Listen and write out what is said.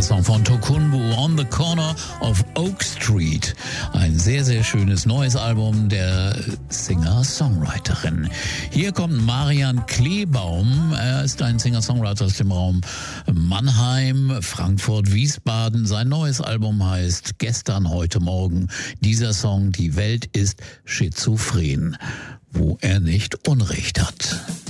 Song von Tokunboh, On the Corner of Oak Street. Ein sehr, sehr schönes neues Album der Singer-Songwriterin. Hier kommt Marian Kleebaum. Er ist ein Singer-Songwriter aus dem Raum Mannheim, Frankfurt, Wiesbaden. Sein neues Album heißt Gestern, heute, morgen. Dieser Song, die Welt ist schizophren, wo er nicht Unrecht hat.